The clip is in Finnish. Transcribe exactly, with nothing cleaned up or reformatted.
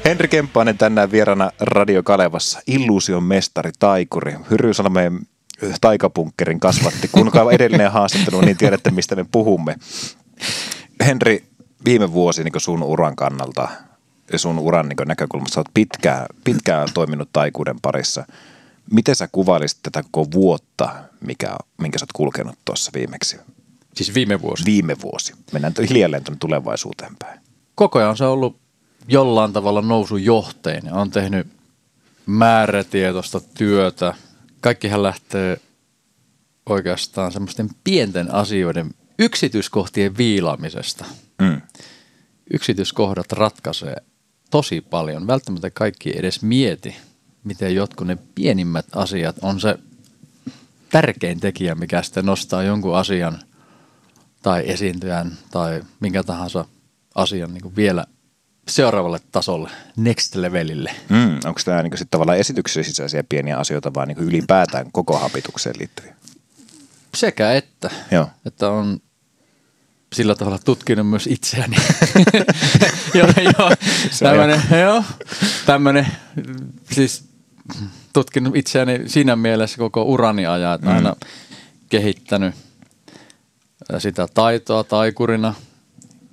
Henri Kemppainen tänään vieraana Radio Kalevassa, illuusion mestari, taikuri, Hyrynsalmeen taikapunkkerin kasvatti. Kuunnelkaa edellinen haastattelu, niin tiedätte, mistä me puhumme. Henri, viime vuosi niin sun uran kannalta ja sun uran niin näkökulmasta, sä oot pitkään, pitkään toiminut taikuuden parissa. Miten sä kuvailisit tätä koko vuotta, mikä, minkä sä oot kulkenut tuossa viimeksi? Siis viime vuosi? Viime vuosi. Mennään hiljalleen tuonne tulevaisuuteen päin. Koko ajan se on ollut jollain tavalla nousujohteinen. On tehnyt määrätietoista työtä. Kaikkihan lähtee oikeastaan semmoisten pienten asioiden yksityiskohtien viilaamisesta. Mm. Yksityiskohdat ratkaisee tosi paljon. Välttämättä kaikki ei edes mieti, miten jotkut ne pienimmät asiat on se tärkein tekijä, mikä sitten nostaa jonkun asian tai esiintyjän tai minkä tahansa asian niin kuin vielä seuraavalle tasolle, next levelille. Mm, onko tämä niin sitten tavallaan esityksen sisäisiä pieniä asioita, vaan niin ylipäätään koko hapitukseen liittyviä? Sekä että. Joo. Että on sillä tavalla tutkinut myös itseäni. joo, joo, tämmönen, joo, tämmönen, siis tutkinut itseäni siinä mielessä koko urani ajan, että mm. aina kehittänyt sitä taitoa taikurina,